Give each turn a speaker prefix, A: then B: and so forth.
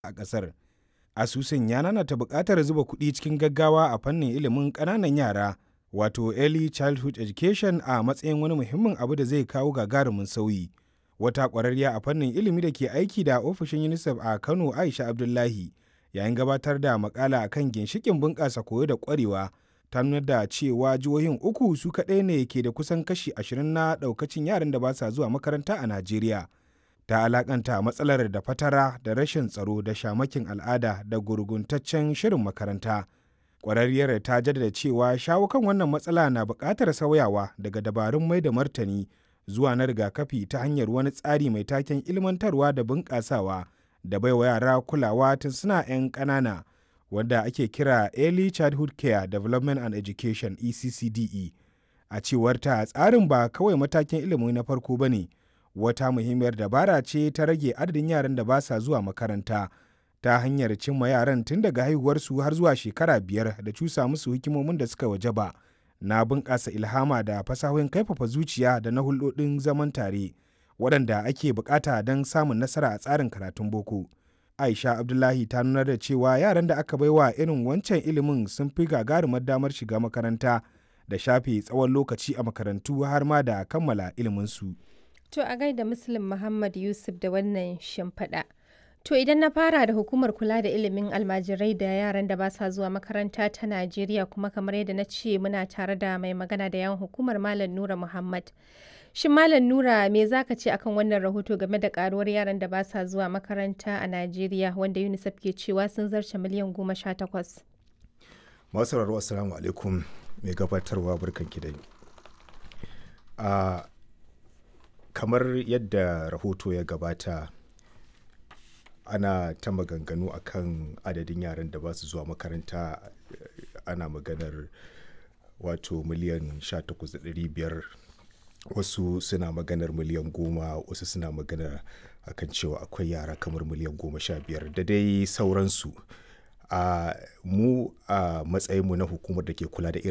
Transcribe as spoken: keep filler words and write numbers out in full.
A: a ƙasar. Asusun ya nanata buƙatar zuba kuɗi cikin gaggawa a fannin ilimin ƙananan yara, wato Early Childhood Education, a matsayin wani muhimmin abu da zai kawo gagarumin sauyi. Wata ƙwararriya a fannin ilimi da ke aiki da ofishin UNICEF a Kano, Aisha Abdullahi, yayin gabatar da maƙala akan ginshiƙin bunƙasa koyo da ƙwarewa, ta nuna da cewa jihohin uku su kaɗai ne ke da kusan kashi ashirin na ɗaukacin yaran da ba sa zuwa makaranta a Najeriya. Ta alakanta matsalar da fatara da rashin tsaro da shamakin al'ada da gurguntaccen shirin makaranta. Ƙwararriyar ta jaddada cewa shawo kan wannan matsala na buƙatar sauyawa daga dabarun mai da martani zuwa na rigakafi ta hanyar wani tsari mai taken ilmantarwa da bunƙasawa da baiwa yara kulawa tun suna 'yan ƙanana, wanda ake kira Early Childhood Care Development and Education E C C D E. A cewar ta, tsarin ba kawai matakin ilimi na farko ba ne, wata muhimmiyar dabara ce ta rage adadin yaran da ba sa zuwa makaranta ta hanyar cimma yaran tun daga haihuwarsu har zuwa shekara biyar da cusa musu hikimomin da suka wajaba na bunƙasa ilhama da fasahohin kaifafa zuciya da na hulɗoɗin zaman tare, waɗanda ake buƙata don samun nasara a tsarin karatun boko. Aisha Abdullahi ta nuna da cewa yaran da aka baiwa irin wancan ilimin sun fi gagarumar damar shiga makaranta da shafe tsawon lokaci a makarantu har ma da kammala iliminsu.
B: To a gaida Muslim Muhammad Yusuf da wannan shimfiɗa. To idan na fara da hukumar kula da ilimin almajirai da yaran da ba sa zuwa makaranta ta Najeriya, kuma kamar yadda na ce muna tare da mai magana da yawan hukumar Malam Nura Muhammad. Shin Malam Nura, me za ka ce akan wannan rahoto game da karuwar yaran da ba sa zuwa makaranta a Najeriya, wanda UNICEF ke cewa sun zarce miliyan goma sha takwas?
C: Masu sauraro, assalamu alaikum, mai gabatarwa barkanki dai. A kamar yadda rahoto ya gabata, ana ta maganganu akan adadin yaran da ba su zuwa makaranta. Ana maganar wato miliyan sha takwas da ɗari biyar, wasu suna maganar miliyan goma, wasu suna maganar akan cewa akwai yara kamar miliyan goma sha biyar da dai sauransu. A mu a matsayinmu na hukumar da ke kula da